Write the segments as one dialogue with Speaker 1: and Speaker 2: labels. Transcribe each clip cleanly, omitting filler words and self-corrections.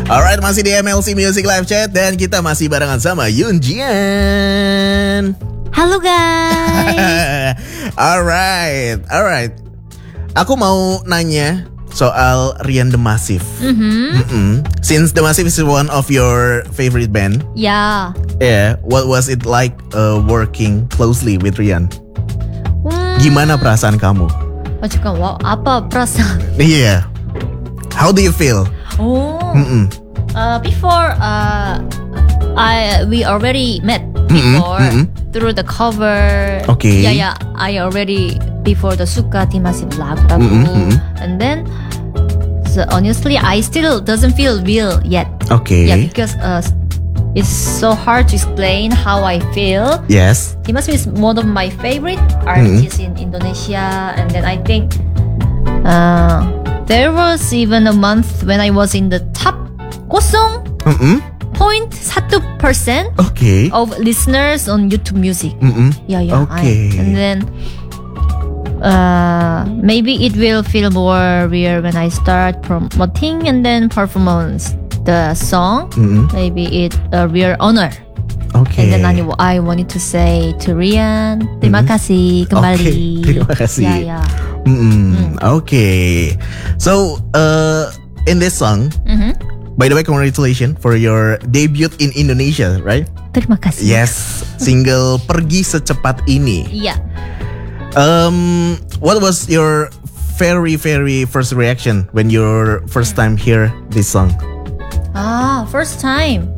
Speaker 1: Alright, masih di MLC Music Live Chat dan kita masih barengan sama Yoon Jian.
Speaker 2: Halo guys.
Speaker 1: Alright. Aku mau nanya soal Rian The Massive. Since The Massive is one of your favorite band.
Speaker 2: Yeah.
Speaker 1: Yeah, what was it like working closely with Rian? Gimana perasaan kamu?
Speaker 2: 잠깐, apa perasaan?
Speaker 1: Yeah. How do you feel?
Speaker 2: Before we already met before through the cover.
Speaker 1: Okay.
Speaker 2: Yeah. I already before the Suka di Massive lagu. And then so honestly I still doesn't feel real yet.
Speaker 1: Okay.
Speaker 2: Yeah, because it's so hard to explain how I feel.
Speaker 1: Yes.
Speaker 2: He must be one of my favorite artists in Indonesia, and then I think there was even a month when I was in the top 0.1%
Speaker 1: Okay.
Speaker 2: of listeners on YouTube Music. Yeah.
Speaker 1: Okay.
Speaker 2: And then maybe it will feel more real when I start promoting and then performance the song. Maybe it a real honor.
Speaker 1: Okay.
Speaker 2: And then I wanted to say to Rian, terima kasih kembali.
Speaker 1: Okay, terima kasih.
Speaker 2: Yeah.
Speaker 1: Okay. So, in this song, by the way, congratulations for your debut in Indonesia, right?
Speaker 2: Terima kasih.
Speaker 1: Yes, single Pergi Secepat Ini.
Speaker 2: Yeah.
Speaker 1: What was your very first reaction when you first time hear this song?
Speaker 2: First time.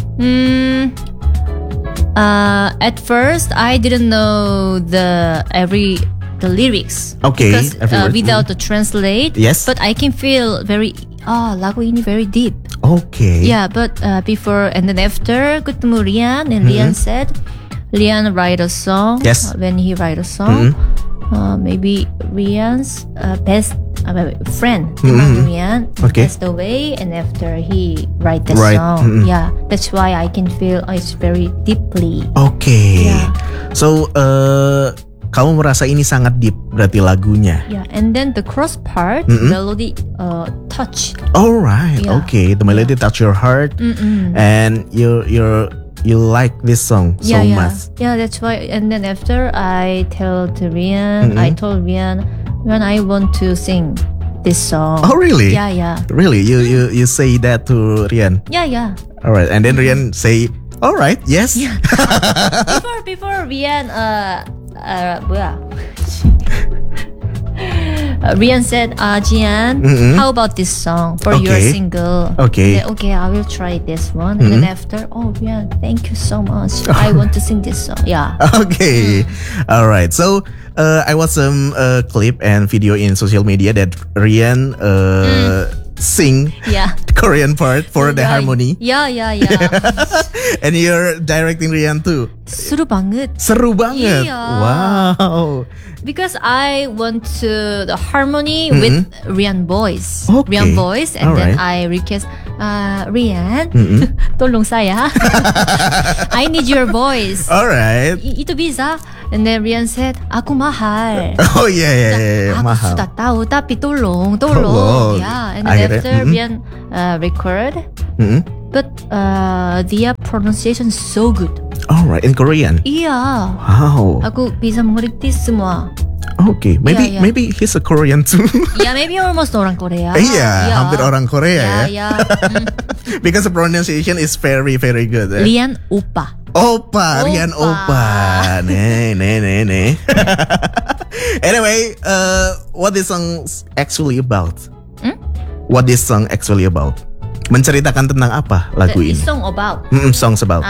Speaker 2: At first, I didn't know the lyrics.
Speaker 1: Okay,
Speaker 2: because
Speaker 1: every word.
Speaker 2: without the translate.
Speaker 1: Yes.
Speaker 2: But I can feel lagu ini very deep.
Speaker 1: Okay.
Speaker 2: Yeah, but before and then after ketemu Rian, and Rian said, Rian write a song.
Speaker 1: Yes.
Speaker 2: When he write a song, maybe Rian's best friend, Rian,
Speaker 1: Okay.
Speaker 2: passed away, and after he write the
Speaker 1: Right.
Speaker 2: song, yeah, that's why I can feel it's very deeply.
Speaker 1: Okay.
Speaker 2: Yeah.
Speaker 1: So, kamu merasa ini sangat deep berarti lagunya.
Speaker 2: Yeah, and then the cross part, melody touch.
Speaker 1: Alright.
Speaker 2: Yeah.
Speaker 1: Okay. The melody touch your heart, and you like this song so much.
Speaker 2: Yeah, that's why. And then after I tell to Rian, I told Rian, I want to sing this song.
Speaker 1: Oh, really?
Speaker 2: Yeah.
Speaker 1: Really? You say that to Rian?
Speaker 2: Yeah.
Speaker 1: Alright. And then Rian say, alright, yes.
Speaker 2: Yeah. before Rian, Rian said, Jian, how about this song for your
Speaker 1: Okay.
Speaker 2: single?
Speaker 1: Okay.
Speaker 2: Then, okay, I will try this one. And then after, Rian, thank you so much. I want to sing this song. Yeah.
Speaker 1: Okay. Alright. So, I watched some clip and video in social media that Rian sing
Speaker 2: Yeah.
Speaker 1: the Korean part for the
Speaker 2: Yeah.
Speaker 1: harmony.
Speaker 2: Yeah.
Speaker 1: And you're directing Rian too.
Speaker 2: Seru banget.
Speaker 1: Seru banget.
Speaker 2: Iya.
Speaker 1: Wow.
Speaker 2: Because I want to the harmony with Rian voice.
Speaker 1: Okay.
Speaker 2: Rian voice, and then
Speaker 1: Alright.
Speaker 2: I request Rian, tolong saya. I need your voice.
Speaker 1: Alright.
Speaker 2: Itu bisa. And then Rian said, aku mahal.
Speaker 1: Oh yeah.
Speaker 2: Aku
Speaker 1: Mahal.
Speaker 2: sudah tahu, tapi tolong.
Speaker 1: Tolong.
Speaker 2: Yeah. And then
Speaker 1: Akhirnya,
Speaker 2: after Rian record, but their pronunciation is so good.
Speaker 1: Alright, in Korean.
Speaker 2: Iya.
Speaker 1: Wow.
Speaker 2: Aku bisa mengerti semua.
Speaker 1: Okay, maybe
Speaker 2: Yeah.
Speaker 1: maybe he's a Korean too.
Speaker 2: Yeah, maybe almost orang Korea.
Speaker 1: Iya, hampir orang Korea ya.
Speaker 2: Yeah.
Speaker 1: Because the pronunciation is very good. Eh?
Speaker 2: Rian Opa.
Speaker 1: Opa, Rian Opa. Nih. Anyway, what this song actually about? What this song actually about? Menceritakan tentang apa lagu ini?
Speaker 2: This song about.
Speaker 1: Songs about.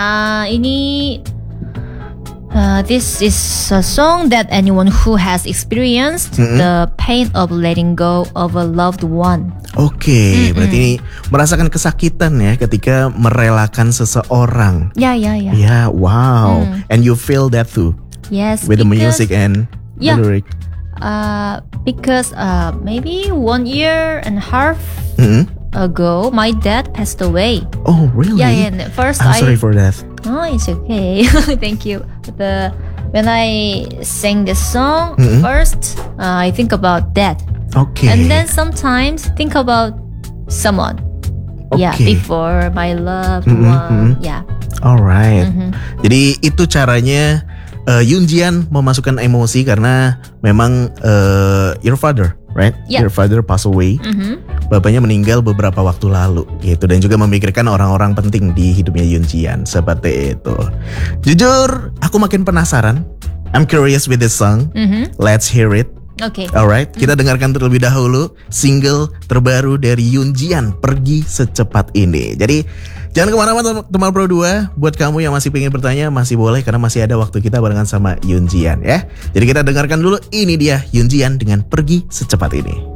Speaker 2: This is a song that anyone who has experienced the pain of letting go of a loved one.
Speaker 1: Oke, berarti ini merasakan kesakitan ya ketika merelakan seseorang.
Speaker 2: Yeah.
Speaker 1: Yeah, wow. And you feel that too
Speaker 2: Yes.
Speaker 1: with the
Speaker 2: because-
Speaker 1: music and the
Speaker 2: Yeah.
Speaker 1: lyric.
Speaker 2: Because maybe 1.5 years ago, my dad passed away.
Speaker 1: Oh, really?
Speaker 2: Yeah, and first
Speaker 1: I'm sorry for that.
Speaker 2: No, it's okay. Thank you. When I sang this song, first I think about that,
Speaker 1: Okay.
Speaker 2: and then sometimes think about someone. Yeah,
Speaker 1: Okay.
Speaker 2: before my loved one. Yeah.
Speaker 1: Alright. Jadi itu caranya Yoon Jian memasukkan emosi karena memang your father, right?
Speaker 2: Yeah.
Speaker 1: Your father passed away. Bapaknya meninggal beberapa waktu lalu gitu, dan juga memikirkan orang-orang penting di hidupnya Yoon Jian seperti itu. Jujur, aku makin penasaran. I'm curious with this song. Let's hear it.
Speaker 2: Okay.
Speaker 1: Alright, kita dengarkan terlebih dahulu single terbaru dari Yoon Jian, Pergi Secepat Ini. Jadi jangan kemana-mana teman Pro 2. Buat kamu yang masih pengen bertanya, masih boleh karena masih ada waktu kita barengan sama Yoon Jian ya. Jadi kita dengarkan dulu, ini dia Yoon Jian dengan Pergi Secepat Ini.